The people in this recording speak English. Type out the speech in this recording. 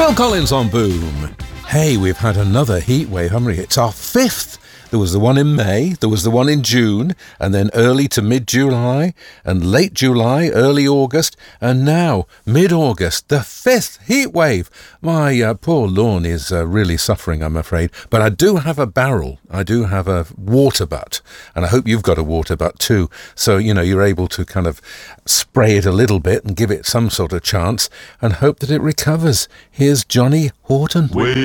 Phil Collins on Boom. Hey, we've had another heat wave, haven't we? It's our fifth. There was the one in May, there was the one in June, and then early to mid-July, and late July, early August, and now mid-August, the fifth heat wave. My poor lawn is really suffering, I'm afraid. But I do have a barrel. I do have a water butt, and I hope you've got a water butt too. So, you're able to kind of spray it a little bit and give it some sort of chance and hope that it recovers. Here's Johnny Horton.